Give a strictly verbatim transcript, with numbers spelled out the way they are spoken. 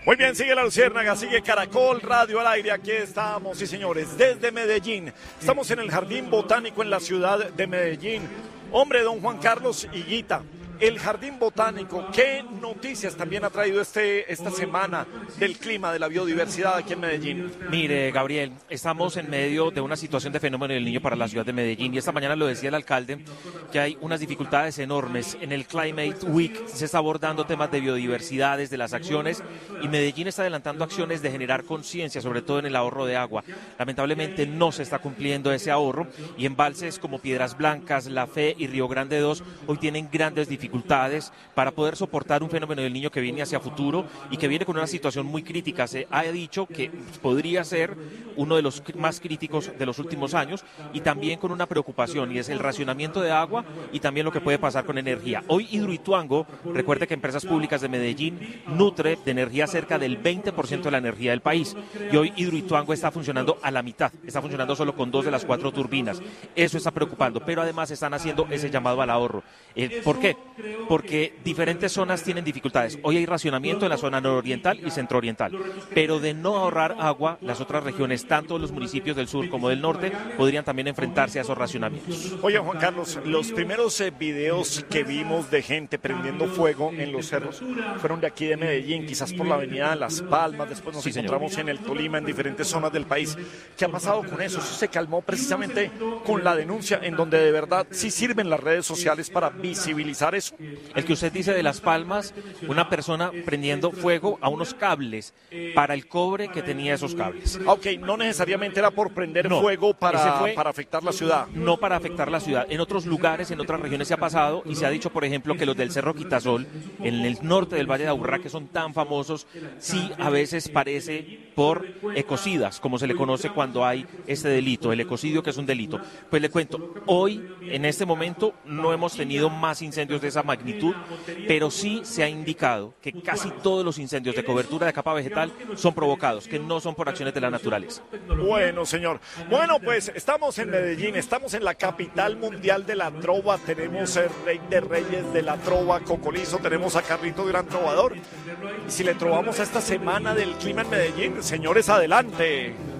Muy bien, sigue La Luciérnaga, sigue Caracol Radio al aire, aquí estamos, sí señores, desde Medellín. Estamos en el Jardín Botánico en la ciudad de Medellín. Hombre, don Juan Carlos Higuita, el Jardín Botánico, ¿qué noticias también ha traído este, esta semana del clima, de la biodiversidad aquí en Medellín? Mire, Gabriel, estamos en medio de una situación de fenómeno del niño para la ciudad de Medellín y esta mañana lo decía el alcalde que hay unas dificultades enormes. En el Climate Week se está abordando temas de biodiversidad desde las acciones y Medellín está adelantando acciones de generar conciencia, sobre todo en el ahorro de agua. Lamentablemente no se está cumpliendo ese ahorro y embalses como Piedras Blancas, La Fe y Río Grande dos hoy tienen grandes dificultades para poder soportar un fenómeno del niño que viene hacia futuro y que viene con una situación muy crítica. Se ha dicho que podría ser uno de los más críticos de los últimos años y también con una preocupación y es el racionamiento de agua y también lo que puede pasar con energía. Hoy Hidroituango, recuerde que Empresas Públicas de Medellín nutre de energía cerca del veinte por ciento de la energía del país y hoy Hidroituango está funcionando a la mitad, está funcionando solo con dos de las cuatro turbinas. Eso está preocupando, pero además están haciendo ese llamado al ahorro. Eh, ¿Por qué? Porque diferentes zonas tienen dificultades. Hoy hay racionamiento en la zona nororiental y centrooriental, pero de no ahorrar agua, las otras regiones, tanto los municipios del sur como del norte, podrían también enfrentarse a esos racionamientos. Oye, Juan Carlos, los primeros eh, videos que vimos de gente prendiendo fuego en los cerros fueron de aquí de Medellín, quizás por la avenida Las Palmas, después nos sí, encontramos señor. en el Tolima, en diferentes zonas del país. ¿Qué ha pasado con eso? Eso se calmó precisamente con la denuncia, en donde de verdad sí sirven las redes sociales para visibilizar eso. El que usted dice de Las Palmas, una persona prendiendo fuego a unos cables para el cobre que tenía esos cables. Ok, no necesariamente era por prender no, fuego para, fue, para afectar la ciudad. No para afectar la ciudad. En otros lugares, en otras regiones se ha pasado y se ha dicho, por ejemplo, que los del Cerro Quitasol, en el norte del Valle de Aburrá, que son tan famosos, sí a veces parece por ecocidas, como se le conoce cuando hay este delito, el ecocidio, que es un delito. Pues le cuento, hoy, en este momento, no hemos tenido más incendios de esa magnitud, pero sí se ha indicado que casi todos los incendios de cobertura de capa vegetal son provocados, que no son por acciones de la naturaleza. Bueno, señor. Bueno, pues estamos en Medellín, estamos en la capital mundial de la trova, tenemos el rey de reyes de la trova, Cocolizo, tenemos a Carlito Gran Trovador. Y si le trovamos a esta semana del clima en Medellín, señores, adelante.